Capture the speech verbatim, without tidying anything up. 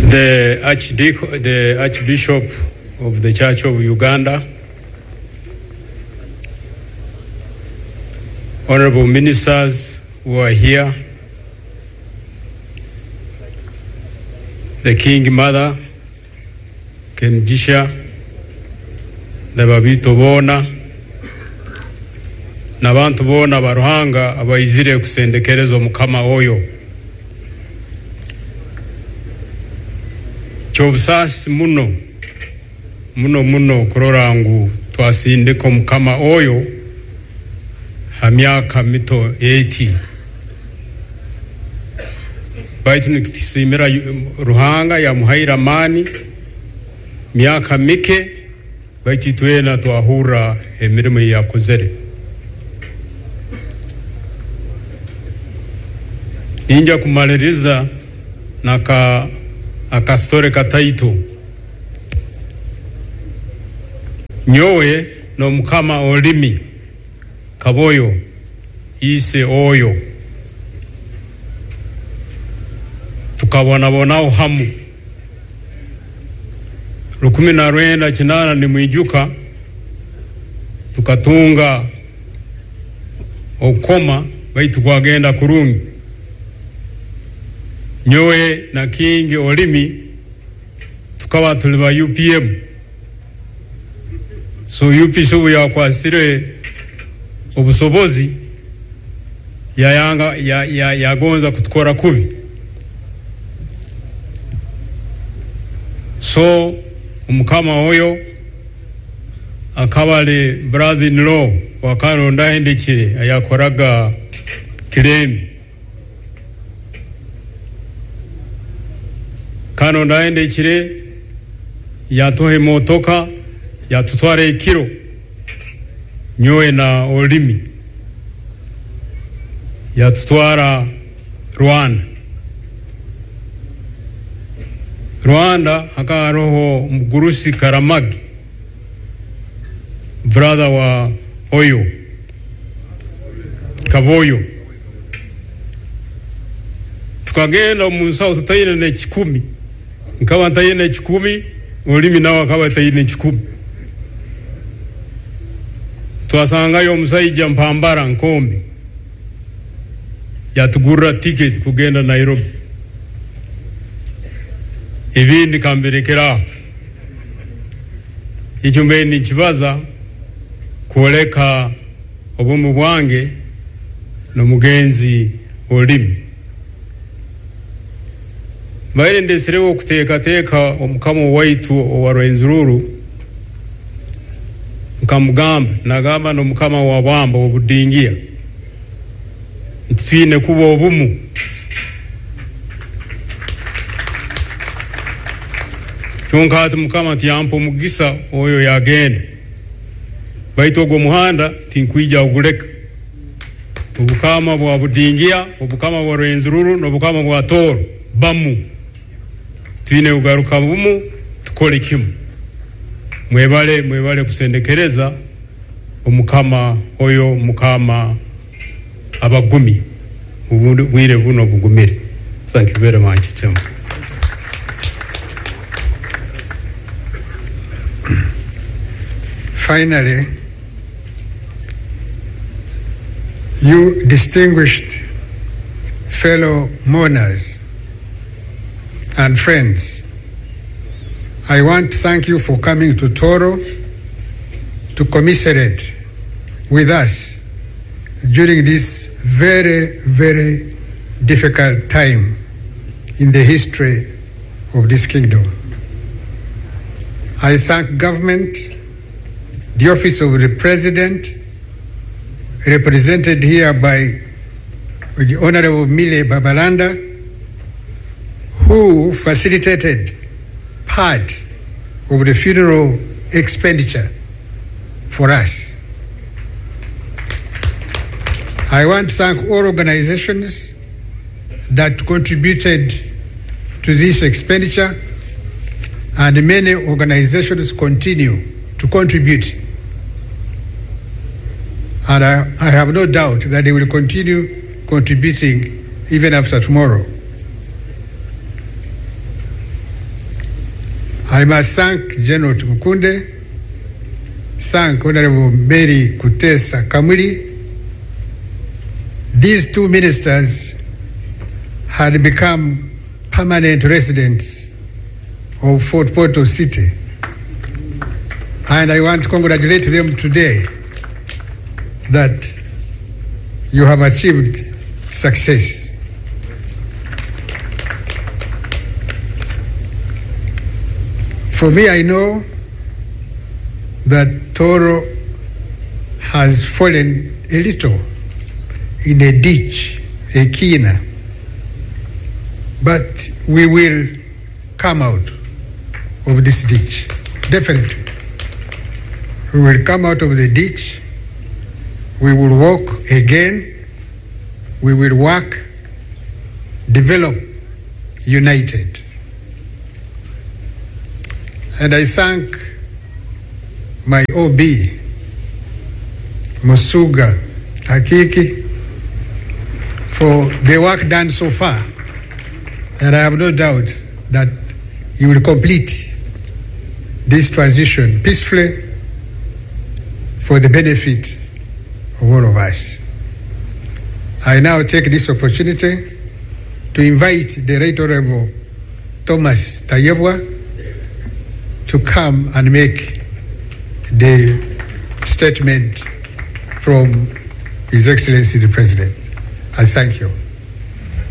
the Archdeacon, the Archbishop of the Church of Uganda, honorable ministers who are here, the King Mother, Kenjisha, the babito bona, n'abantu bona baruhanga abayizire kusendekereza omukama oyo. Kyobusasi muno muno muno kurora ngu twasindeko mukama oyo ha myaka mito eighty. Baitu nikitisimira ruhanga ya muhaira mani myaka mike baitu twena twahura emirimo yakozere. Inja kumaliriza naka akastore kataito nyowe no mukama olimi kaboyo ise oyo tukabona bonao hamu rukumi na rwenda chinana ni mwijuka tukatunga okoma baitu kwagenda kurungi nyowe na King olimi tukawa tuliba U P M. So U P M ya kwasire obusobozi ya yanga ya ya yagonza kutukora kubi. So umukama oyo akabale brother in law wakano ndahendekire ayakoraga Kiremi. Kano ndahendekire yatohe motoka yatutware kiro nyowe na olimi yatutwara Rwanda. Rwanda hakaroho Mugurusi Karamagi brother wa oyo Kaboyo tukagenda mu South tutayine ne kikumi nkawa ntayine kikumi olimi nawe akaba tayine kikumi twasanga yo musayija mpambara nkombe yatugura ticket kugenda Nairobi. Ibindi kamberekera icyo ni kibaza kuoleka obumu bwange no mugenzi olimi baire ndeserewo kuteka teka omukamo waitu wa Rwenzururu nkamugamba nagamba no mukama wa bwamba obudingia ntine kubo obumu Tunkati mukama tiyampo mugisa oyo yagenda baitu ogwo muhanda tinkwija oguleka obukama bwa budingia obukama bwa Rwenzururu n'obukama bwa Toro bamu twine ugaruka bumu tukole kimu mwebale mwebale kusendekereza omukama oyo mukama abagumi ubwire buno bugumire. Thank you very much. Finally, you distinguished fellow mourners and friends, I want to thank you for coming to Toro to commiserate with us during this very, very difficult time in the history of this kingdom. I thank government, the office of the president, represented here by the Honorable Mile Babalanda, who facilitated part of the funeral expenditure for us. I want to thank all organizations that contributed to this expenditure, and many organizations continue to contribute. And I, I have no doubt that they will continue contributing even after tomorrow. I must thank General Tumukunde, thank Honorable Mary Kutesa Kamuli. These two ministers had become permanent residents of Fort Portal City, and I want to congratulate them today that you have achieved success. For me, I know that Toro has fallen a little in a ditch, a kina, but we will come out of this ditch, definitely. We will come out of the ditch. We will walk again. We will work, develop, united. And I thank my O B, Musuga Hakiki, for the work done so far. And I have no doubt that he will complete this transition peacefully for the benefit of all of us. I now take this opportunity to invite the Right Honorable Thomas Tayebwa to come and make the statement from His Excellency the President. I thank you.